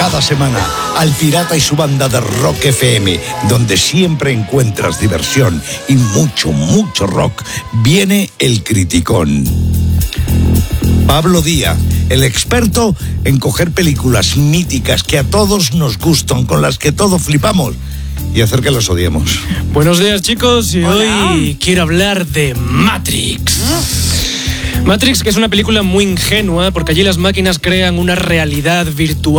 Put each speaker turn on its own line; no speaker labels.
Cada semana, al Pirata y su banda de Rock FM, donde siempre encuentras diversión y mucho, mucho rock, viene El Criticón. Pablo Díaz, el experto en coger películas míticas que a todos nos gustan, con las que todos flipamos, y hacer que las odiemos.
Buenos días, chicos, y
Hola.
hoy quiero hablar de Matrix. Matrix, que es una película muy ingenua, porque allí las máquinas crean una realidad virtual